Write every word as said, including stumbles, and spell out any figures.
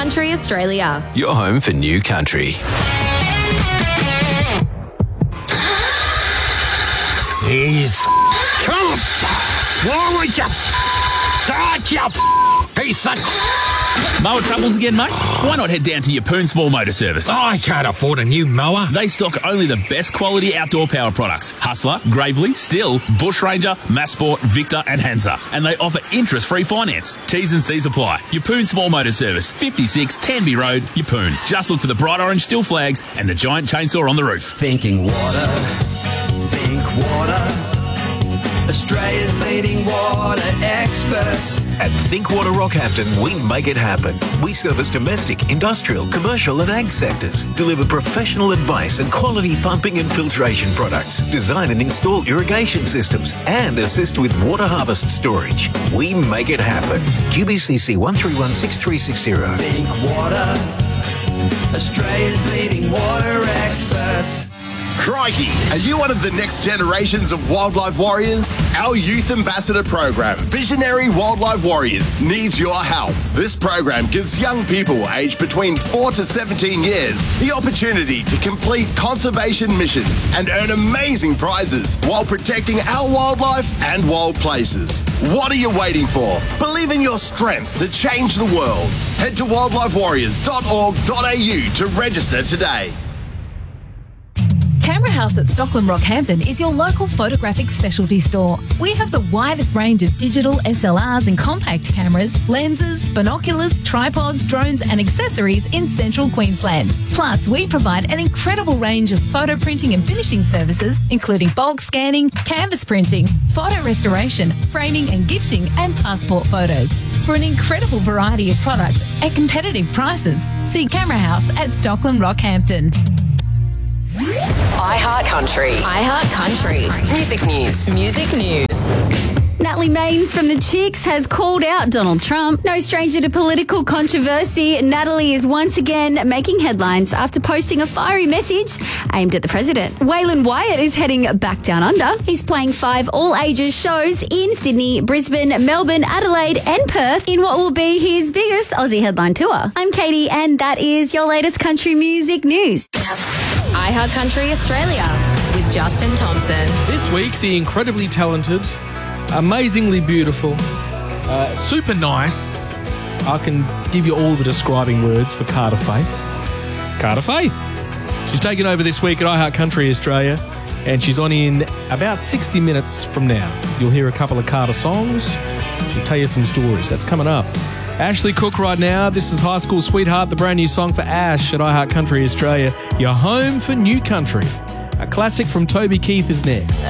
Country Australia. Your home for new country. He's... Come! Wrong with you? Start you piece of... Mower troubles again, mate? Why not head down to your Poon Small Motor Service? I can't afford a new mower. They stock only the best quality outdoor power products. Hustler, Gravely, Still, Bushranger, Massport, Victor and Hansa. And they offer interest-free finance. T's and C's apply. Your Poon Small Motor Service, fifty-six Tanby Road, Yeppoon. Just look for the bright orange Still flags and the giant chainsaw on the roof. Thinking water, think water. Australia's leading water experts. At Think Water Rockhampton, we make it happen. We service domestic, industrial, commercial and ag sectors, deliver professional advice and quality pumping and filtration products, design and install irrigation systems, and assist with water harvest storage. We make it happen. Q B C C one three one six three six zero. Think water. Australia's leading water experts. Crikey, are you one of the next generations of wildlife warriors? Our Youth Ambassador program, Visionary Wildlife Warriors, needs your help. This program gives young people aged between four to seventeen years the opportunity to complete conservation missions and earn amazing prizes while protecting our wildlife and wild places. What are you waiting for? Believe in your strength to change the world. Head to wildlife warriors dot org dot a u to register today. Camera House at Stockland Rockhampton is your local photographic specialty store. We have the widest range of digital S L Rs and compact cameras, lenses, binoculars, tripods, drones and accessories in central Queensland. Plus, we provide an incredible range of photo printing and finishing services, including bulk scanning, canvas printing, photo restoration, framing and gifting, and passport photos. For an incredible variety of products at competitive prices, see Camera House at Stockland Rockhampton. iHeartCountry. iHeartCountry. Music news. Music news. Natalie Maines from the Chicks has called out Donald Trump. No stranger to political controversy, Natalie is once again making headlines after posting a fiery message aimed at the president. Waylon Wyatt is heading back down under. He's playing five all-ages shows in Sydney, Brisbane, Melbourne, Adelaide and Perth in what will be his biggest Aussie headline tour. I'm Katie and that is your latest country music news. iHeartCountry Australia with Justin Thompson. This week, the incredibly talented, amazingly beautiful, uh, super nice. I can give you all the describing words for Carter Faith. Carter Faith. She's taken over this week at iHeartCountry Australia, and she's on in about sixty minutes from now. You'll hear a couple of Carter songs. She'll tell you some stories. That's coming up. Ashley Cook right now. This is High School Sweetheart, the brand new song for Ash at iHeartCountry Australia. Your home for new country. A classic from Toby Keith is next.